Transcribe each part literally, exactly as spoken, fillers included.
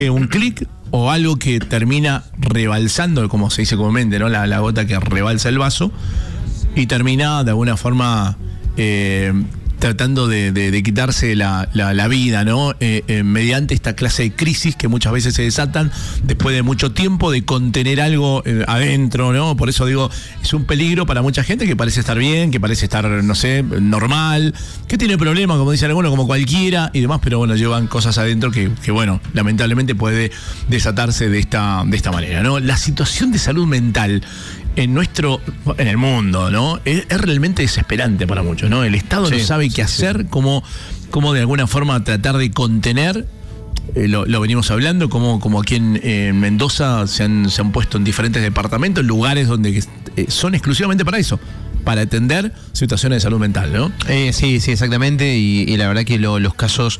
un clic o algo que termina rebalsando, como se dice comúnmente, ¿no? La, la gota que rebalsa el vaso y termina de alguna forma eh, tratando de, de, de quitarse la, la, la vida, ¿no? Eh, eh, mediante esta clase de crisis que muchas veces se desatan después de mucho tiempo de contener algo eh, adentro, ¿no? Por eso digo, es un peligro para mucha gente que parece estar bien, que parece estar, no sé, normal, que tiene problemas, como dicen algunos, como cualquiera y demás, pero bueno, llevan cosas adentro que, que bueno, lamentablemente puede desatarse de esta, de esta manera, ¿no? La situación de salud mental en nuestro, en el mundo, ¿no? Es, es realmente desesperante para muchos, ¿no? El Estado sí, no sabe qué hacer, sí. cómo, cómo de alguna forma tratar de contener, eh, lo, lo venimos hablando, como, como aquí en, en Mendoza se han, se han puesto en diferentes departamentos, lugares donde eh, son exclusivamente para eso, para atender situaciones de salud mental, ¿no? Eh, sí, sí, exactamente, y, y la verdad que lo, los casos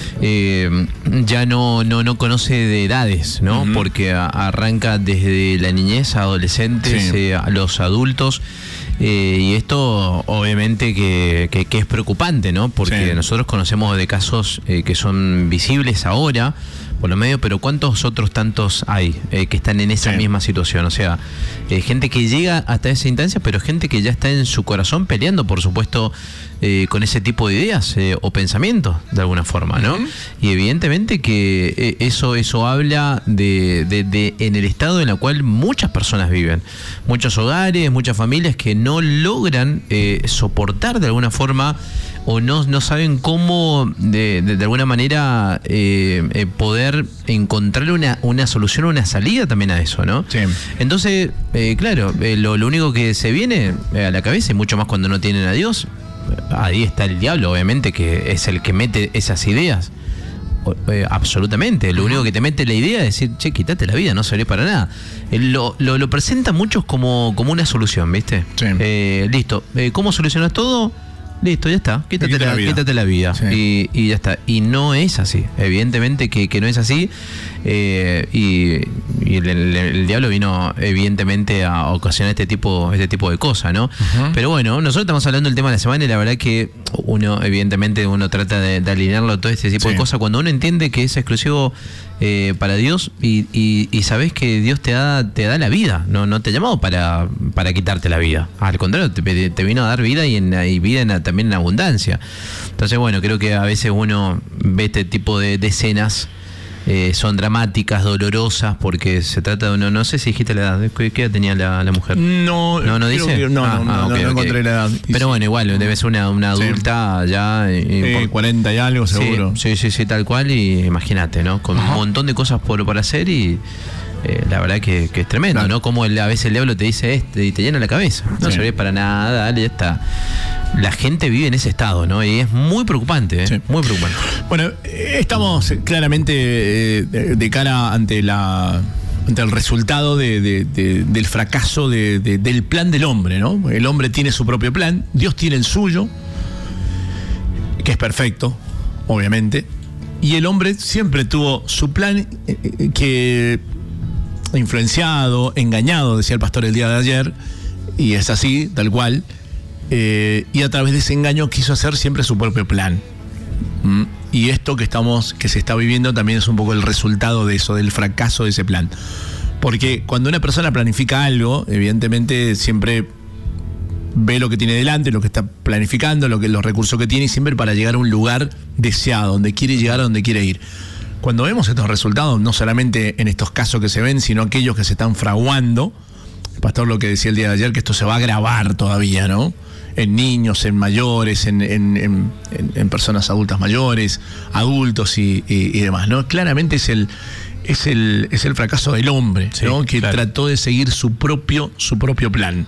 eh, ya no, no, no conoce de edades, ¿no? Uh-huh. Porque a, arranca desde la niñez a adolescentes, sí. eh, a los adultos, eh, y esto obviamente que, que, que es preocupante, ¿no? Porque sí. nosotros conocemos de casos eh, que son visibles ahora, por lo medio, pero ¿cuántos otros tantos hay eh, que están en esa sí. misma situación? O sea, eh, gente que llega hasta esa instancia, pero gente que ya está en su corazón peleando, por supuesto, eh, con ese tipo de ideas eh, o pensamientos, de alguna forma, ¿no? Uh-huh. Y evidentemente que eh, eso, eso habla de, de, de en el estado en el cual muchas personas viven. Muchos hogares, muchas familias que no logran eh, soportar de alguna forma o no, no saben cómo de, de, de alguna manera eh, eh, poder encontrar una, una solución, una salida también a eso, ¿no? Sí. Entonces, eh, claro, eh, lo, lo único que se viene a la cabeza, y mucho más cuando no tienen a Dios, ahí está el diablo, obviamente, que es el que mete esas ideas. Eh, absolutamente, lo único que te mete la idea es decir, che, quítate la vida, no serviré para nada. Eh, lo, lo, lo presenta muchos como, como una solución, ¿viste? Sí. Eh, listo, eh, ¿cómo solucionas todo? Listo, ya está, quítate, la, la, vida. quítate la vida sí. y, y ya está. Y no es así, evidentemente que, que no es así, eh, y, y el, el, el diablo vino evidentemente a ocasionar este tipo, este tipo de cosas, ¿no? Uh-huh. Pero bueno, nosotros estamos hablando del tema de la semana y la verdad que uno, evidentemente, uno trata de, de alinearlo todo este tipo sí. de cosas cuando uno entiende que es exclusivo eh, para Dios y, y, y sabes que Dios te da, te da la vida, no, no te ha llamado para, para quitarte la vida, al contrario, te, te vino a dar vida y, en, y vida en, también en abundancia. Entonces, bueno, creo que a veces uno ve este tipo de, de escenas. Eh, son dramáticas, dolorosas, porque se trata de uno, no sé si dijiste la edad, ¿qué edad tenía la, la mujer? No, no, no dice. Que, no, ah, no, ah, okay, no, no okay. encontré la edad. Pero sí. bueno, igual, debe ser una, una adulta sí. ya. Eh, por, cuarenta y algo, seguro. Sí, sí, sí, sí tal cual, y imagínate, ¿no? Con Ajá. un montón de cosas por, por hacer y. Eh, la verdad que, que es tremendo, claro. ¿no? Como el, a veces el diablo te dice este y te llena la cabeza. No sí. sirve para nada, dale, ya está. La gente vive en ese estado, ¿no? Y es muy preocupante, ¿eh? Sí. Muy preocupante. Bueno, estamos claramente eh, de, de cara ante la ante el resultado de, de, de, del fracaso de, de, del plan del hombre, ¿no? El hombre tiene su propio plan, Dios tiene el suyo, que es perfecto, obviamente, y el hombre siempre tuvo su plan eh, que... influenciado, engañado, decía el pastor el día de ayer, y es así, tal cual, eh, y a través de ese engaño quiso hacer siempre su propio plan. ¿Mm? Y esto que estamos, que se está viviendo también es un poco el resultado de eso, del fracaso de ese plan. Porque cuando una persona planifica algo, evidentemente siempre ve lo que tiene delante, lo que está planificando, lo que, los recursos que tiene, y siempre para llegar a un lugar deseado, donde quiere llegar, a donde quiere ir. Cuando vemos estos resultados, no solamente en estos casos que se ven, sino aquellos que se están fraguando, el pastor lo que decía el día de ayer, que esto se va a agravar todavía, ¿no? En niños, en mayores, en, en, en, en personas adultas mayores, adultos y, y, y demás, ¿no? Claramente es el, es el, es el fracaso del hombre, sí, ¿no? Que claro. trató de seguir su propio, su propio plan.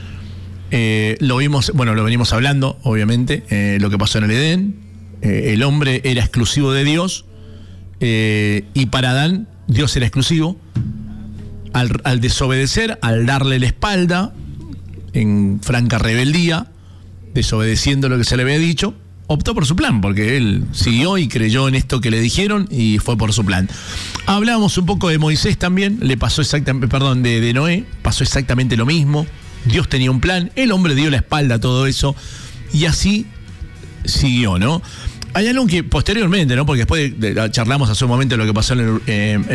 Eh, lo vimos, bueno, lo venimos hablando, obviamente, eh, lo que pasó en el Edén. Eh, el hombre era exclusivo de Dios. Eh, y para Adán, Dios era exclusivo. Al, al desobedecer, al darle la espalda, en franca rebeldía, desobedeciendo lo que se le había dicho, optó por su plan, porque él siguió y creyó en esto que le dijeron y fue por su plan. Hablábamos un poco de Moisés también, le pasó exactamente, perdón, de, de Noé, pasó exactamente lo mismo. Dios tenía un plan, el hombre dio la espalda a todo eso y así siguió, ¿no? Hay algo que posteriormente, ¿no? Porque después de, de, charlamos hace un momento de lo que pasó en el, eh,